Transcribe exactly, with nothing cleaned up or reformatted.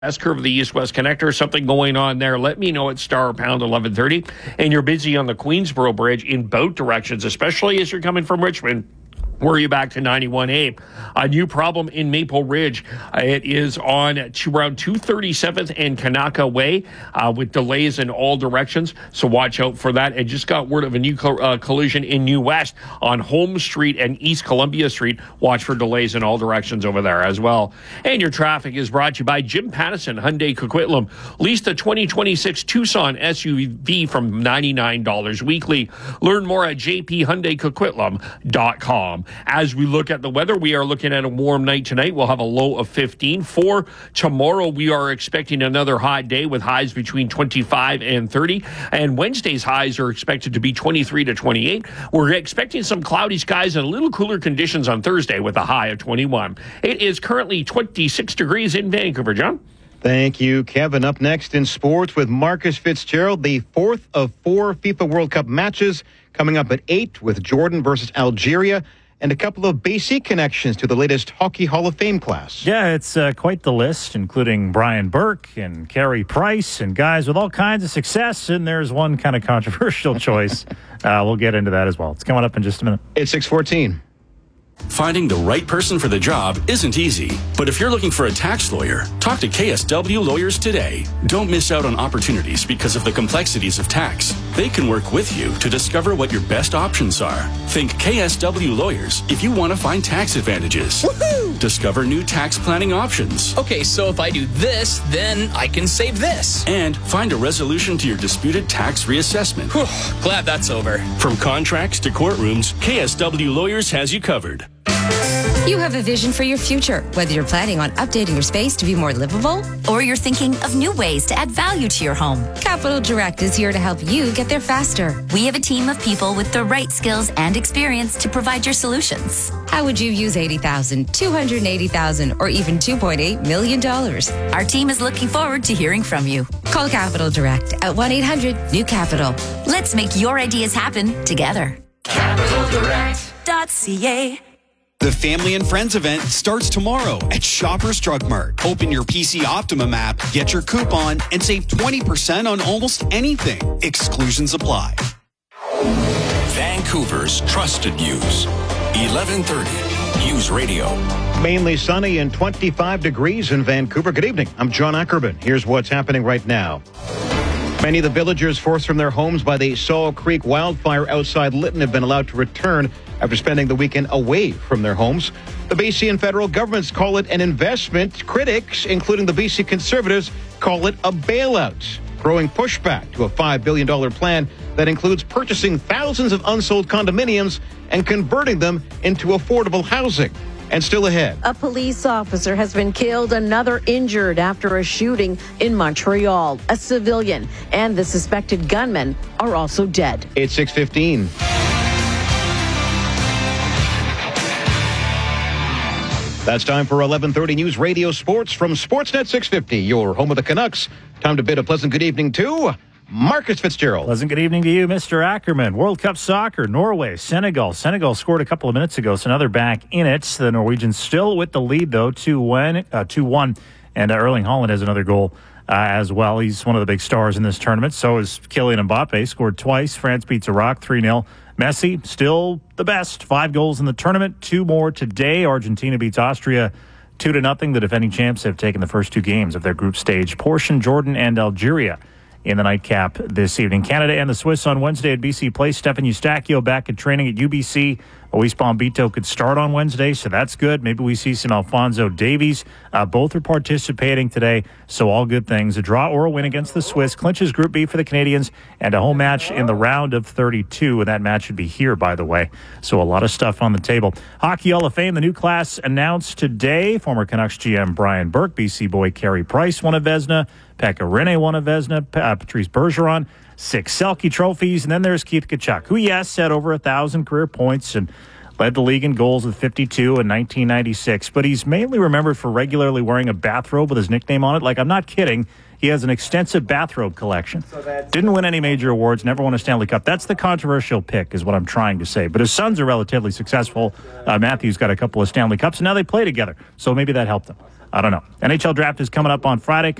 S-curve of the east-west connector, something going on there, let me know at star pound eleven thirty. And you're busy on the Queensboro Bridge in both directions, especially as you're coming from Richmond. Worry back to ninety-one A. A new problem in Maple Ridge. Uh, it is on to around two thirty-seventh and Kanaka Way uh, with delays in all directions. So watch out for that. And just got word of a new co- uh, collision in New West on Holmes Street and East Columbia Street. Watch for delays in all directions over there as well. And your traffic is brought to you by Jim Pattison, Hyundai Coquitlam. Lease the twenty twenty-six Tucson S U V from ninety-nine dollars weekly. Learn more at j p hyundai coquitlam dot com. As we look at the weather, we are looking at a warm night tonight. We'll have a low of fifteen. For tomorrow, we are expecting another hot day with highs between twenty-five and thirty. And Wednesday's highs are expected to be twenty-three to twenty-eight. We're expecting some cloudy skies and a little cooler conditions on Thursday with a high of twenty-one. It is currently twenty-six degrees in Vancouver, John. Thank you, Kevin. Up next in sports with Marcus Fitzgerald, the fourth of four FIFA World Cup matches coming up at eight with Jordan versus Algeria, and a couple of B C connections to the latest Hockey Hall of Fame class. Yeah, it's uh, quite the list, including Brian Burke and Carey Price and guys with all kinds of success. And there's one kind of controversial choice. Uh, we'll get into that as well. It's coming up in just a minute. It's six fourteen. Finding the right person for the job isn't easy, but if you're looking for a tax lawyer, talk to K S W Lawyers today. Don't miss out on opportunities because of the complexities of tax. They can work with you to discover what your best options are. Think K S W Lawyers if you want to find tax advantages. Woohoo! Discover new tax planning options. Okay, so if I do this, then I can save this. And find a resolution to your disputed tax reassessment. Whew, glad that's over. From contracts to courtrooms, K S W Lawyers has you covered. You have a vision for your future, whether you're planning on updating your space to be more livable or you're thinking of new ways to add value to your home. Capital Direct is here to help you get there faster. We have a team of people with the right skills and experience to provide your solutions. How would you use eighty thousand dollars, two hundred eighty thousand dollars, or even two point eight million dollars? Our team is looking forward to hearing from you. Call Capital Direct at one eight hundred new capital. Let's make your ideas happen together. capital direct dot c a The Family and Friends event starts tomorrow at Shoppers Drug Mart. Open your P C Optimum app, get your coupon, and save twenty percent on almost anything. Exclusions apply. Vancouver's trusted news. eleven thirty News Radio. Mainly sunny and twenty-five degrees in Vancouver. Good evening. I'm John Ackerman. Here's what's happening right now. Many of the villagers forced from their homes by the Saul Creek wildfire outside Lytton have been allowed to return after spending the weekend away from their homes. The B C and federal governments call it an investment. Critics, including the B C Conservatives, call it a bailout. Growing pushback to a five billion dollars plan that includes purchasing thousands of unsold condominiums and converting them into affordable housing. And still ahead. A police officer has been killed, another injured after a shooting in Montreal. A civilian and the suspected gunman are also dead. It's six fifteen. That's time for eleven thirty News Radio Sports from Sportsnet six fifty, your home of the Canucks. Time to bid a pleasant good evening to Marcus Fitzgerald. Pleasant good evening to you, Mister Ackerman. World Cup soccer, Norway, Senegal. Senegal scored a couple of minutes ago, so now they're back in it. The Norwegians still with the lead, though, two one. Uh, two one. And uh, Erling Haaland has another goal uh, as well. He's one of the big stars in this tournament. So is Kylian Mbappe, scored twice. France beats Iraq three nil. Messi, still the best. Five goals in the tournament, two more today. Argentina beats Austria two to nothing. The defending champs have taken the first two games of their group stage portion. Jordan and Algeria in the nightcap this evening. Canada and the Swiss on Wednesday at B C Place. Stefan Eustachio back in training at U B C. Luis Bombito could start on Wednesday, so that's good. Maybe we see some Alphonso Davies. Uh, both are participating today, so all good things. A draw or a win against the Swiss clinches Group B for the Canadians, and a home match in the round of thirty-two, and that match should be here, by the way. So a lot of stuff on the table. Hockey Hall of Fame, the new class announced today. Former Canucks G M Brian Burke, B C boy Carey Price won a Vezina, Pekka Rinne won a Vezina, uh, Patrice Bergeron, six Selke trophies, and then there's Keith Tkachuk, who, yes, had over a thousand career points and led the league in goals with fifty-two in nineteen ninety-six, but he's mainly remembered for regularly wearing a bathrobe with his nickname on it. Like, I'm not kidding. He has an extensive bathrobe collection. Didn't win any major awards, never won a Stanley Cup. That's the controversial pick, is what I'm trying to say. But his sons are relatively successful. Uh, Matthew's got a couple of Stanley Cups, and now they play together. So maybe that helped them. I don't know. N H L draft is coming up on Friday.